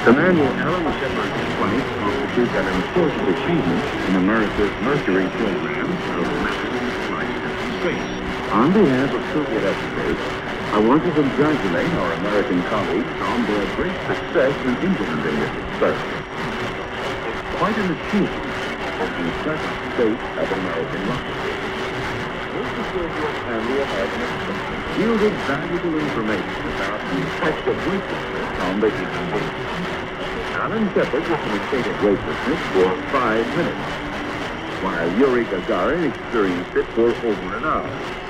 Commander Alan Shepard's flight constitutes an important achievement in America's Mercury program of massive flight into space. On behalf of Soviet experts, I want to congratulate our American colleagues on their great success in implementing this experiment. It's quite an achievement for the present state of American rocketry. Both the Soviet and the American experiment yielded valuable information about the effect of weightlessness on the human being. Alan Shepard was in a state of weightlessness for 5 minutes, while Yuri Gagarin experienced it for over an hour.